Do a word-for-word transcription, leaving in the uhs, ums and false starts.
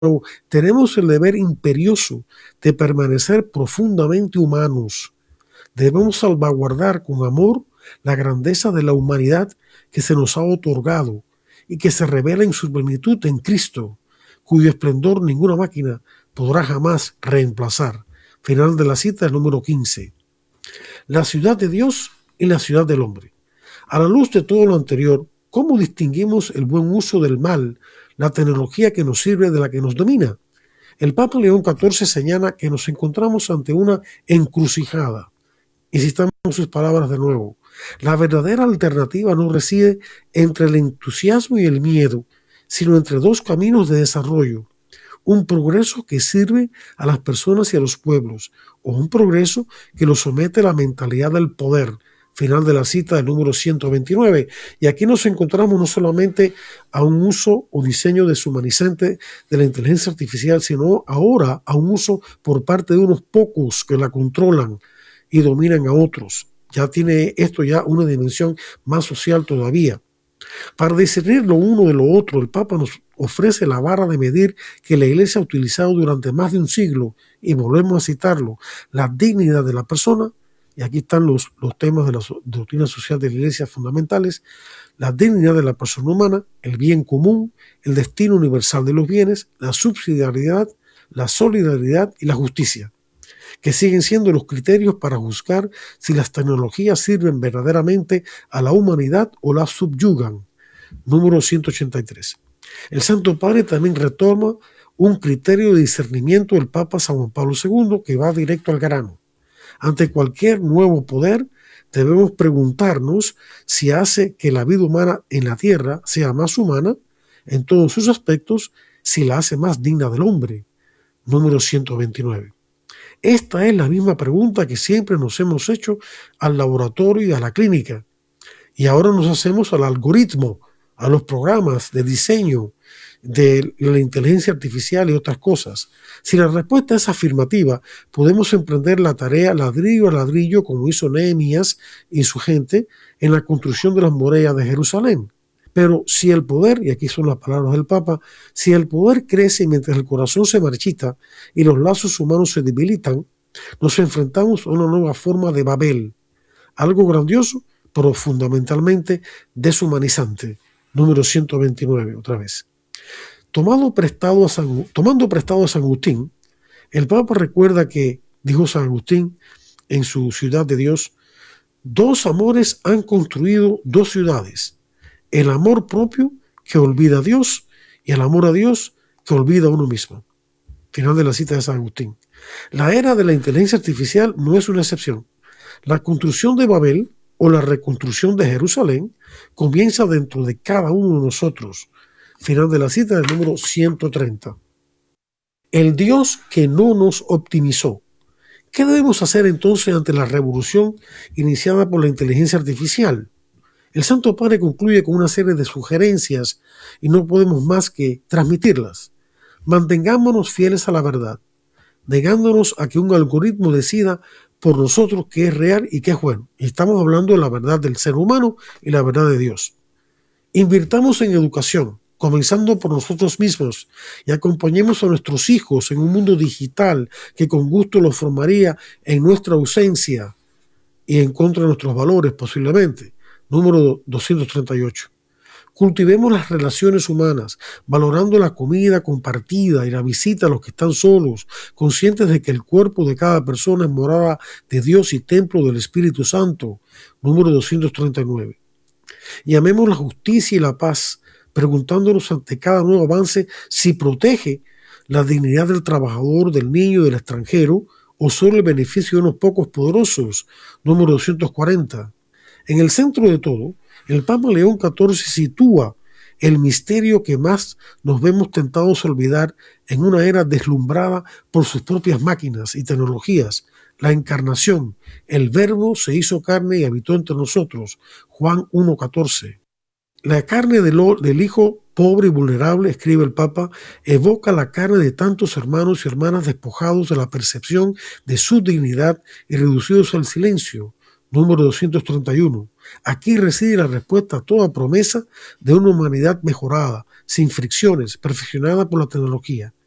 tenemos el deber imperioso de permanecer profundamente humanos. Debemos salvaguardar con amor la grandeza de la humanidad que se nos ha otorgado y que se revela en su plenitud en Cristo, cuyo esplendor ninguna máquina podrá jamás reemplazar. Final de la cita, el número quince. La ciudad de Dios y la ciudad del hombre. A la luz de todo lo anterior, ¿cómo distinguimos el buen uso del mal, la tecnología que nos sirve de la que nos domina? El Papa León catorce señala que nos encontramos ante una encrucijada. Y citamos sus palabras de nuevo. La verdadera alternativa no reside entre el entusiasmo y el miedo, sino entre dos caminos de desarrollo. Un progreso que sirve a las personas y a los pueblos, o un progreso que los somete a la mentalidad del poder. Final de la cita del número ciento veintinueve. Y aquí nos encontramos no solamente a un uso o diseño deshumanizante de la inteligencia artificial, sino ahora a un uso por parte de unos pocos que la controlan y dominan a otros. Ya tiene esto ya una dimensión más social todavía. Para discernir lo uno de lo otro, el Papa nos ofrece la vara de medir que la Iglesia ha utilizado durante más de un siglo, y volvemos a citarlo: la dignidad de la persona. Y aquí están los, los temas de la so, doctrina social de la Iglesia fundamentales: la dignidad de la persona humana, el bien común, el destino universal de los bienes, la subsidiariedad, la solidaridad y la justicia, que siguen siendo los criterios para juzgar si las tecnologías sirven verdaderamente a la humanidad o la subyugan. Número ciento ochenta y tres. El Santo Padre también retoma un criterio de discernimiento del Papa San Juan Pablo segundo que va directo al grano. Ante cualquier nuevo poder, debemos preguntarnos si hace que la vida humana en la tierra sea más humana en todos sus aspectos, si la hace más digna del hombre. Número ciento veintinueve. Esta es la misma pregunta que siempre nos hemos hecho al laboratorio y a la clínica. Y ahora nos hacemos al algoritmo, a los programas de diseño de la inteligencia artificial y otras cosas. Si la respuesta es afirmativa, podemos emprender la tarea ladrillo a ladrillo, como hizo Nehemías y su gente en la construcción de las murallas de Jerusalén. Pero si el poder, y aquí son las palabras del Papa, si el poder crece mientras el corazón se marchita y los lazos humanos se debilitan, nos enfrentamos a una nueva forma de Babel, algo grandioso, pero fundamentalmente deshumanizante. Número ciento veintinueve, otra vez. Tomado prestado a San, tomando prestado a San Agustín, el Papa recuerda que, dijo San Agustín en su Ciudad de Dios, dos amores han construido dos ciudades: el amor propio que olvida a Dios y el amor a Dios que olvida a uno mismo. Final de la cita de San Agustín. La era de la inteligencia artificial no es una excepción. La construcción de Babel o la reconstrucción de Jerusalén comienza dentro de cada uno de nosotros. Final de la cita del número ciento treinta. El Dios que no nos optimizó. ¿Qué debemos hacer entonces ante la revolución iniciada por la inteligencia artificial? El Santo Padre concluye con una serie de sugerencias y no podemos más que transmitirlas. Mantengámonos fieles a la verdad, negándonos a que un algoritmo decida por nosotros qué es real y qué es bueno. Y estamos hablando de la verdad del ser humano y la verdad de Dios. Invirtamos en educación, comenzando por nosotros mismos, y acompañemos a nuestros hijos en un mundo digital que con gusto los formaría en nuestra ausencia y en contra de nuestros valores posiblemente. Número doscientos treinta y ocho. Cultivemos las relaciones humanas, valorando la comida compartida y la visita a los que están solos, conscientes de que el cuerpo de cada persona es morada de Dios y templo del Espíritu Santo. Número doscientos treinta y nueve. Y amemos la justicia y la paz, preguntándonos ante cada nuevo avance si protege la dignidad del trabajador, del niño, del extranjero, o solo el beneficio de unos pocos poderosos. Número doscientos cuarenta. En el centro de todo, el Papa León catorce sitúa el misterio que más nos vemos tentados a olvidar en una era deslumbrada por sus propias máquinas y tecnologías: la encarnación. El Verbo se hizo carne y habitó entre nosotros. Juan uno catorce. La carne del, del Hijo pobre y vulnerable, escribe el Papa, evoca la carne de tantos hermanos y hermanas despojados de la percepción de su dignidad y reducidos al silencio. Número doscientos treinta y uno. Aquí reside la respuesta a toda promesa de una humanidad mejorada, sin fricciones, perfeccionada por la tecnología.